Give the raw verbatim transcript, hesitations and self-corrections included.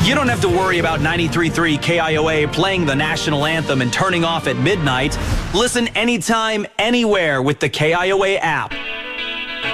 You don't have to worry about ninety-three point three K I O A playing the national anthem and turning off at midnight. Listen anytime, anywhere with the K I O A app.